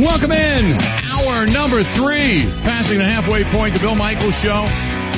Welcome in. Hour number 3. Passing the halfway point, the Bill Michaels Show.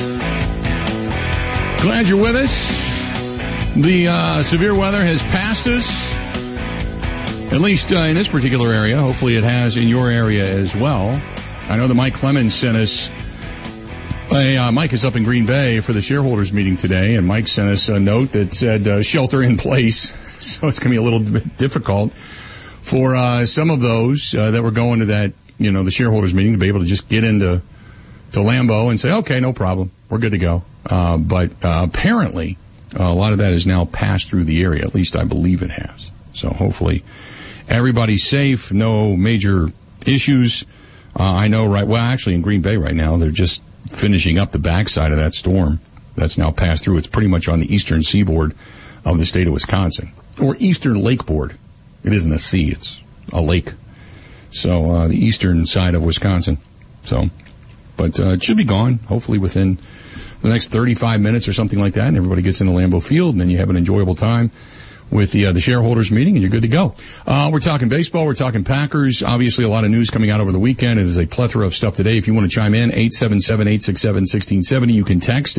Glad you're with us. The severe weather has passed us, at least in this particular area. Hopefully it has in your area as well. I know that Mike Clemens sent us Mike is up in Green Bay for the shareholders meeting today, and Mike sent us a note that said shelter in place. So it's going to be a little bit difficult for some of those that were going to that, the shareholders meeting to be able to just get into Lambeau and say, okay, no problem, we're good to go. But apparently a lot of that has now passed through the area. At least I believe it has. So hopefully everybody's safe, no major issues. I know actually in Green Bay right now, they're just finishing up the backside of that storm that's now passed through. It's pretty much on the eastern seaboard of the state of Wisconsin, or eastern lakeboard. It isn't a sea, it's a lake. So, the eastern side of Wisconsin. So, but it should be gone, hopefully within the next 35 minutes or something like that, and everybody gets into Lambeau Field, and then you have an enjoyable time with the shareholders meeting, and you're good to go. We're talking baseball, we're talking Packers. Obviously a lot of news coming out over the weekend. It is a plethora of stuff today. If you want to chime in, 877-867-1670. You can text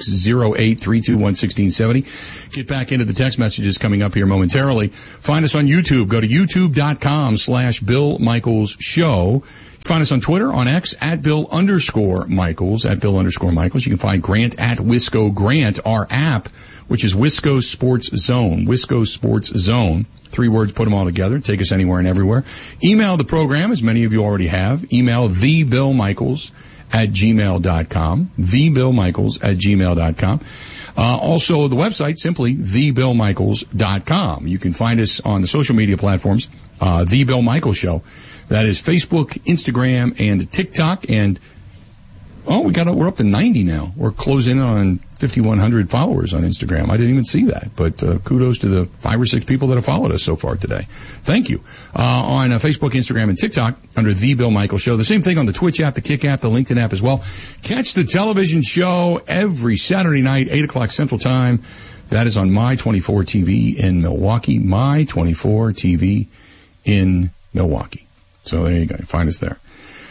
608-321-1670. Get back into the text messages coming up here momentarily. Find us on YouTube. Go to youtube.com/Bill Michaels Show. Find us on Twitter, on X, @Bill_Michaels, @Bill_Michaels. You can find Grant at Wisco Grant, our app, which is Wisco Sports Zone. Wisco Sports Zone. 3 words, put them all together. Take us anywhere and everywhere. Email the program, as many of you already have. Email thebillmichaels@gmail.com. thebillmichaels@gmail.com. Also the website, simply thebillmichaels.com. You can find us on the social media platforms, The Bill Michaels Show. That is Facebook, Instagram, and TikTok. And we're up to 90 now. We're closing on 5,100 followers on Instagram. I didn't even see that, but kudos to the 5 or 6 people that have followed us so far today. Thank you. On Facebook, Instagram, and TikTok under The Bill Michaels Show. The same thing on the Twitch app, the Kick app, the LinkedIn app as well. Catch the television show every Saturday night, 8 o'clock Central Time. That is on My 24 TV in Milwaukee. My 24 TV in Milwaukee. So there you go. Find us there.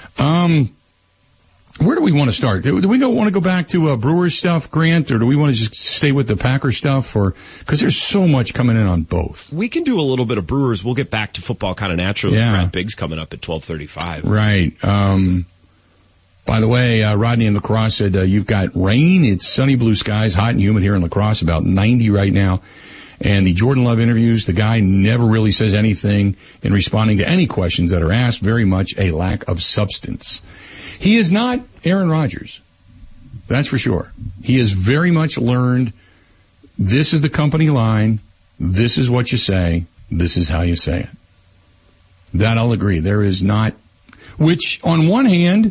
Where do we want to start? Do we want to go back to Brewers stuff, Grant, or do we want to just stay with the Packers stuff? Because there's so much coming in on both. We can do a little bit of Brewers. We'll get back to football kind of naturally. Yeah. Brad Biggs coming up at 12:35. Right. By the way, Rodney in La Crosse said you've got rain. It's sunny blue skies, hot and humid here in La Crosse, about 90 right now. And the Jordan Love interviews, the guy never really says anything in responding to any questions that are asked. Very much a lack of substance. He is not Aaron Rodgers. That's for sure. He has very much learned this is the company line. This is what you say. This is how you say it. That I'll agree. There is not, which on one hand,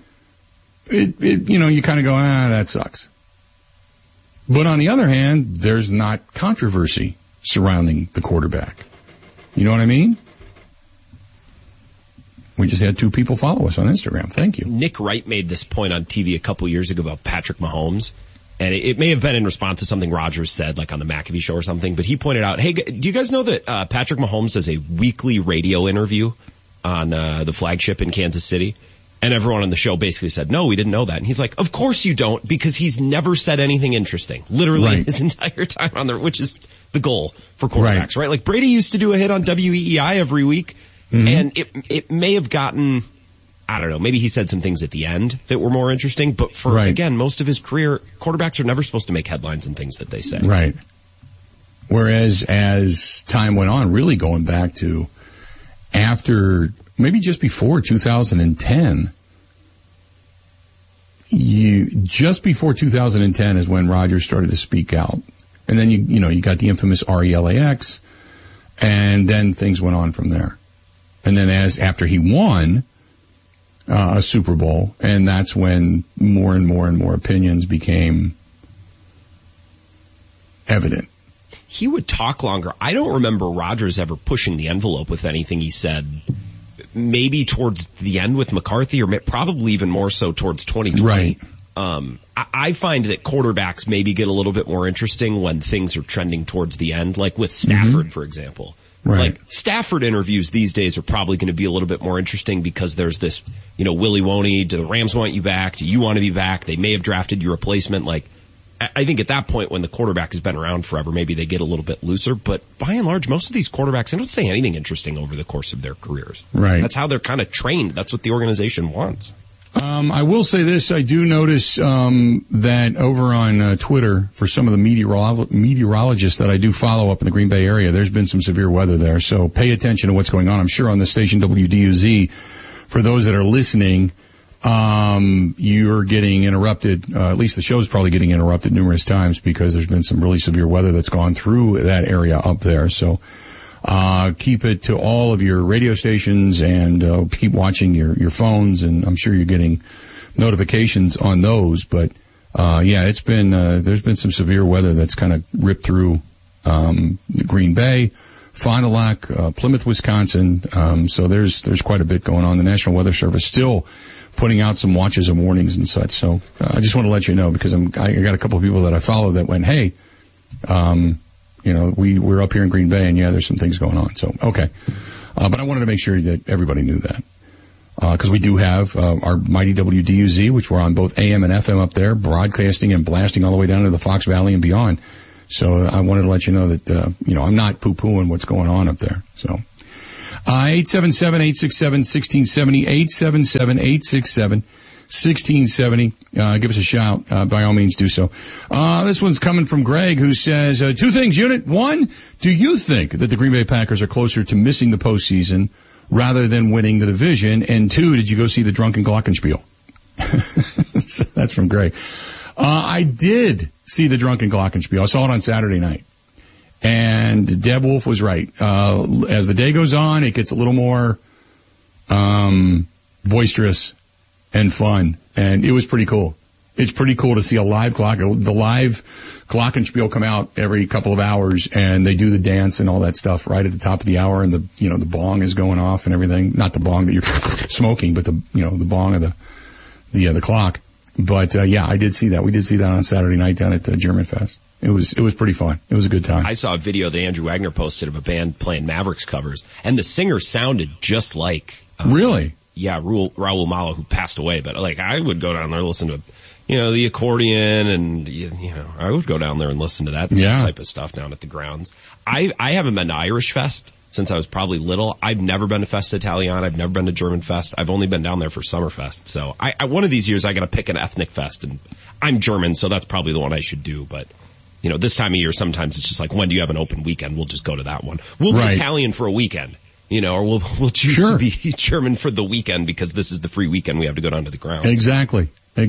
you kind of go, that sucks. But on the other hand, there's not controversy surrounding the quarterback. You know what I mean? We just had 2 people follow us on Instagram. Thank you. Nick Wright made this point on TV a couple years ago about Patrick Mahomes. And it may have been in response to something Rodgers said, like on the McAfee show or something. But he pointed out, hey, do you guys know that Patrick Mahomes does a weekly radio interview on the flagship in Kansas City? And everyone on the show basically said, no, we didn't know that. And he's like, of course you don't, because he's never said anything interesting. Literally his entire time on there, which is the goal for quarterbacks, right? Like Brady used to do a hit on WEEI every week. Mm-hmm. And it may have gotten, I don't know, maybe he said some things at the end that were more interesting. But again, most of his career, quarterbacks are never supposed to make headlines and things that they say. Right. Whereas as time went on, really going back to after, maybe just before 2010, just before 2010 is when Rodgers started to speak out. And then you got the infamous RELAX, and then things went on from there. And then after he won a Super Bowl, and that's when more and more and more opinions became evident. He would talk longer. I don't remember Rodgers ever pushing the envelope with anything he said. Maybe towards the end with McCarthy, or probably even more so towards 2020. Right. I find that quarterbacks maybe get a little bit more interesting when things are trending towards the end, like with Stafford, for example. Right. Like, Stafford interviews these days are probably going to be a little bit more interesting because there's this, Willie Woney, do the Rams want you back? Do you want to be back? They may have drafted your replacement. Like, I think at that point when the quarterback has been around forever, maybe they get a little bit looser. But by and large, most of these quarterbacks, they don't say anything interesting over the course of their careers. Right. That's how they're kind of trained. That's what the organization wants. I will say this. I do notice that over on Twitter, for some of the meteorologists that I do follow up in the Green Bay area, there's been some severe weather there. So pay attention to what's going on. I'm sure on the station WDUZ, for those that are listening, you're getting interrupted. At least the show's probably getting interrupted numerous times because there's been some really severe weather that's gone through that area up there. So keep it to all of your radio stations and keep watching your phones, and I'm sure you're getting notifications on those. But it's been there's been some severe weather that's kind of ripped through Green Bay, Fond du Lac, Plymouth, Wisconsin. So there's quite a bit going on. The National Weather Service still putting out some watches and warnings and such. So I just want to let you know because I got a couple of people that I follow that went, hey, we're up here in Green Bay and there's some things going on. So, okay. But I wanted to make sure that everybody knew that. Cause we do have, our mighty WDUZ, which we're on both AM and FM up there, broadcasting and blasting all the way down to the Fox Valley and beyond. So I wanted to let you know that, I'm not poo-pooing what's going on up there. So, 877-867-1670, 877-867-1670. Give us a shout. By all means, do so. This one's coming from Greg, who says, two things, Unit. One, do you think that the Green Bay Packers are closer to missing the postseason rather than winning the division? And two, did you go see the drunken glockenspiel? That's from Greg. I did see the drunken glockenspiel. I saw it on Saturday night. And Deb Wolf was right. As the day goes on, it gets a little more boisterous and fun, and it was pretty cool. It's pretty cool to see the live glockenspiel come out every couple of hours, and they do the dance and all that stuff right at the top of the hour, and the bong is going off and everything. Not the bong that you're smoking, but the bong of the clock. But I did see that. We did see that on Saturday night down at German Fest. It was pretty fun. It was a good time. I saw a video that Andrew Wagner posted of a band playing Mavericks covers, and the singer sounded just like really? Yeah, Raul Malo, who passed away. But I would go down there and listen to, the accordion, and I would go down there and listen to that type of stuff down at the grounds. I haven't been to Irish Fest since I was probably little. I've never been to Festa Italiana. I've never been to German Fest. I've only been down there for Summerfest. So I one of these years I got to pick an ethnic fest, and I'm German, so that's probably the one I should do. But this time of year, sometimes it's just like, when do you have an open weekend? We'll just go to that one. We'll be Italian for a weekend, or we'll choose to be German for the weekend because this is the free weekend we have to go down to the grounds. Exactly.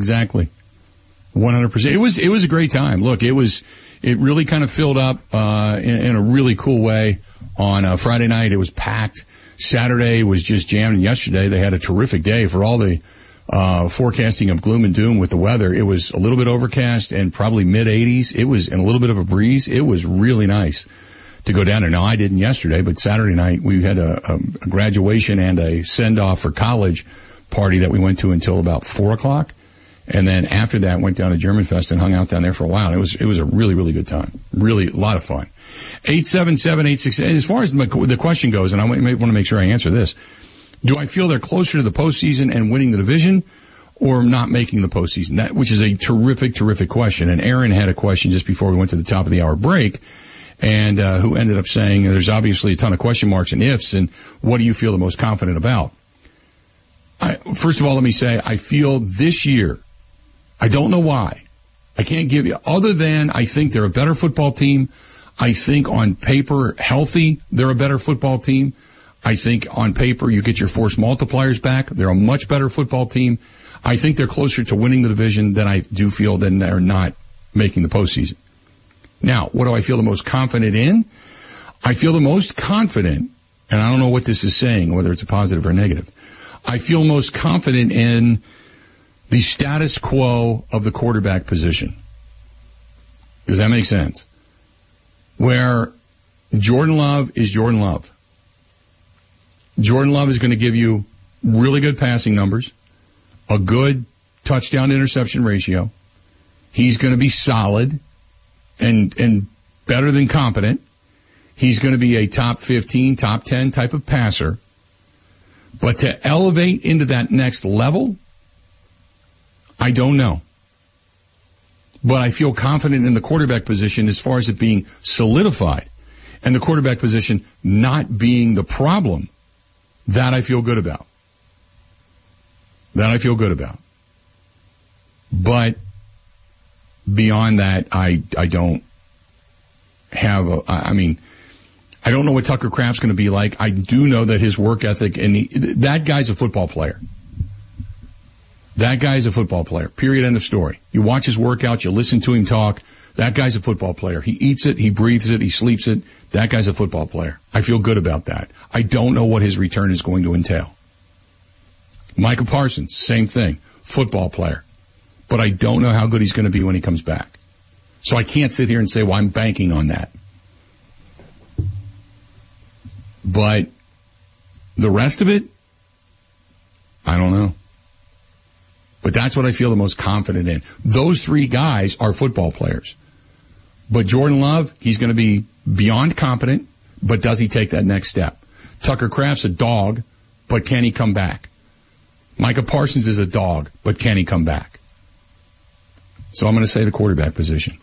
100%. It was a great time. Look, it really kind of filled up, in a really cool way on Friday night. It was packed. Saturday was just jammed. And yesterday they had a terrific day for all the forecasting of gloom and doom with the weather. It was a little bit overcast and probably mid-80s. It was in a little bit of a breeze. It was really nice to go down there. Now, I didn't yesterday, but Saturday night we had a graduation and a send-off for college party that we went to until about 4:00. And then after that went down to German Fest and hung out down there for a while. It was a really, really good time. Really a lot of fun. 877-867. As far as the question goes, and I want to make sure I answer this. Do I feel they're closer to the postseason and winning the division or not making the postseason? Which is a terrific, terrific question. And Aaron had a question just before we went to the top of the hour break, and who ended up saying there's obviously a ton of question marks and ifs, and what do you feel the most confident about? First of all, let me say I feel this year, I don't know why. I can't give you, other than I think they're a better football team. I think on paper, healthy, they're a better football team. I think on paper, you get your force multipliers back. They're a much better football team. I think they're closer to winning the division than I do feel than they're not making the postseason. Now, what do I feel the most confident in? I feel the most confident, and I don't know what this is saying, whether it's a positive or negative. I feel most confident in the status quo of the quarterback position. Does that make sense? Where Jordan Love is Jordan Love. Jordan Love is going to give you really good passing numbers, a good touchdown to interception ratio. He's going to be solid and better than competent. he's going to be a top 15, top 10 type of passer. But to elevate into that next level, I don't know. But I feel confident in the quarterback position as far as it being solidified and the quarterback position not being the problem. That I feel good about. But beyond that, I don't have I don't know what Tucker Kraft's going to be like. I do know that his work ethic, and that guy's a football player. That guy's a football player. Period. End of story. You watch his workouts, you listen to him talk. That guy's a football player. He eats it, he breathes it, he sleeps it. That guy's a football player. I feel good about that. I don't know what his return is going to entail. Micah Parsons, same thing. Football player. But I don't know how good he's going to be when he comes back. So I can't sit here and say, well, I'm banking on that. But the rest of it, I don't know. But that's what I feel the most confident in. Those three guys are football players. But Jordan Love, he's going to be beyond competent, but does he take that next step? Tucker Kraft's a dog, but can he come back? Micah Parsons is a dog, but can he come back? So I'm going to say the quarterback position.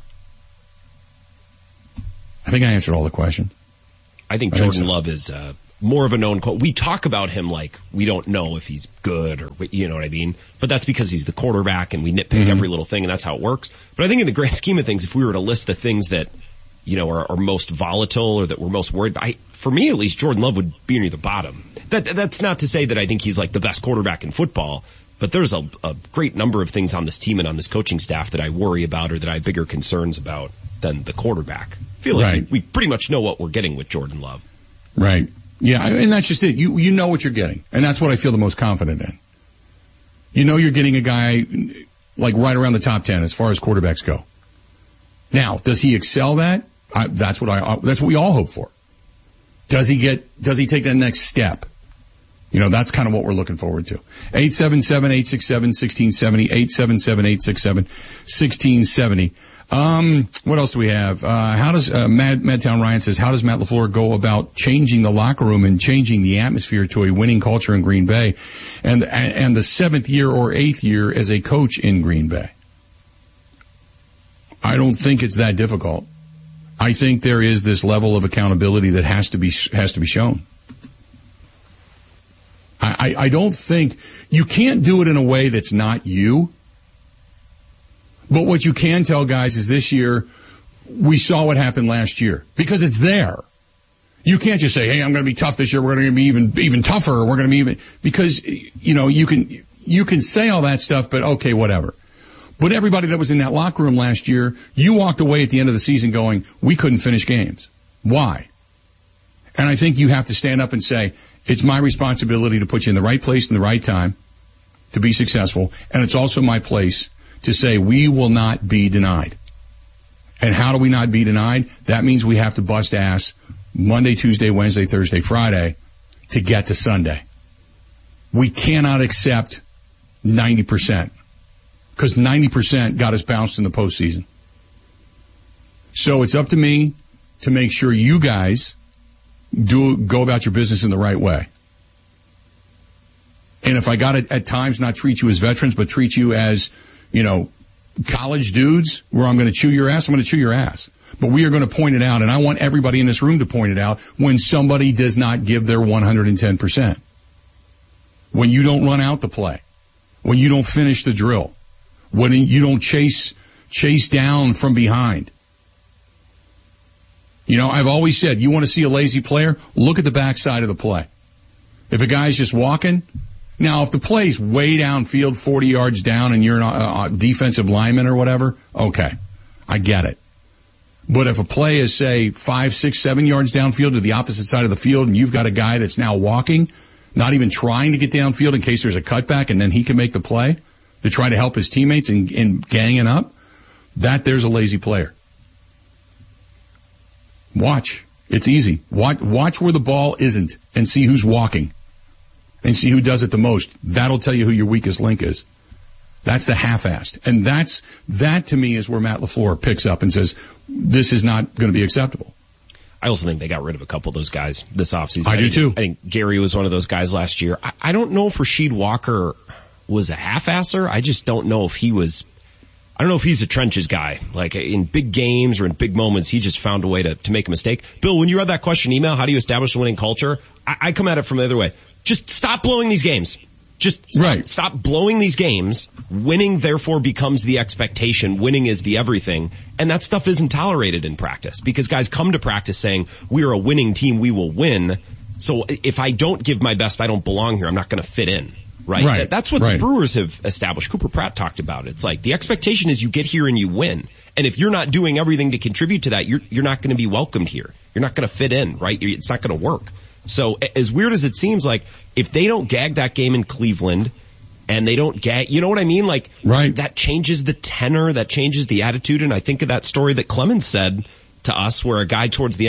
I think I answered all the questions. I think Jordan Love is more of a known quote. We talk about him like we don't know if he's good or, you know what I mean? But that's because he's the quarterback and we nitpick every little thing and that's how it works. But I think in the grand scheme of things, if we were to list the things that, you know, are most volatile or that we're most worried about, for me at least, Jordan Love would be near the bottom. That's not to say that I think he's like the best quarterback in football, but there's a great number of things on this team and on this coaching staff that I worry about or that I have bigger concerns about than the quarterback. I feel like we pretty much know what we're getting with Jordan Love. Right. Yeah, and that's just it. You know what you're getting, and that's what I feel the most confident in. You know you're getting a guy like right around the top 10 as far as quarterbacks go. Now, does he excel that? That's what we all hope for. Does he take that next step? You know, that's kind of what we're looking forward to. 877-867-1670, 877-867-1670. What else do we have? How does, Madtown Ryan says, how does Matt LaFleur go about changing the locker room and changing the atmosphere to a winning culture in Green Bay and the 7th year or 8th year as a coach in Green Bay? I don't think it's that difficult. I think there is this level of accountability that has to be shown. I don't think you can't do it in a way that's not you. But what you can tell guys is this year we saw what happened last year because it's there. You can't just say, hey, I'm going to be tough this year. We're going to be even tougher. We're going to be even, because, you know, you can say all that stuff, but okay, whatever. But everybody that was in that locker room last year, you walked away at the end of the season going, we couldn't finish games. Why? And I think you have to stand up and say, it's my responsibility to put you in the right place in the right time to be successful. And it's also my place to say we will not be denied. And how do we not be denied? That means we have to bust ass Monday, Tuesday, Wednesday, Thursday, Friday to get to Sunday. We cannot accept 90% because 90% got us bounced in the postseason. So it's up to me to make sure you guys go about your business in the right way. And if I got to at times not treat you as veterans, but treat you as, you know, college dudes where I'm going to chew your ass, I'm going to chew your ass. But we are going to point it out, and I want everybody in this room to point it out when somebody does not give their 110%. When you don't run out the play. When you don't finish the drill. When you don't chase down from behind. You know, I've always said, you want to see a lazy player? Look at the backside of the play. If a guy's just walking, now if the play's way downfield, 40 yards down, and you're a defensive lineman or whatever, okay, I get it. But if a play is, say, 5, 6, 7 yards downfield to the opposite side of the field, and you've got a guy that's now walking, not even trying to get downfield in case there's a cutback, and then he can make the play to try to help his teammates in ganging up, there's a lazy player. Watch. It's easy. Watch where the ball isn't and see who's walking and see who does it the most. That'll tell you who your weakest link is. That's the half-assed. And that to me is where Matt LaFleur picks up and says, this is not going to be acceptable. I also think they got rid of a couple of those guys this offseason. I do too. I think Gary was one of those guys last year. I don't know if Rasheed Walker was a half-asser. I just don't know if he was, I don't know if he's a trenches guy. Like in big games or in big moments, he just found a way to make a mistake. Bill, when you read that question email, how do you establish a winning culture? I come at it from the other way. Just stop blowing these games. Just stop blowing these games. Winning, therefore, becomes the expectation. Winning is the everything. And that stuff isn't tolerated in practice because guys come to practice saying, we are a winning team, we will win. So if I don't give my best, I don't belong here. I'm not going to fit in. Right? That's what the Brewers have established. Cooper Pratt talked about it. It's like the expectation is you get here and you win. And if you're not doing everything to contribute to that, you're not going to be welcomed here. You're not going to fit in, right? It's not going to work. So as weird as it seems, like if they don't gag that game in Cleveland and they don't gag, you know what I mean? Like that changes the tenor, that changes the attitude. And I think of that story that Clemens said to us where a guy towards the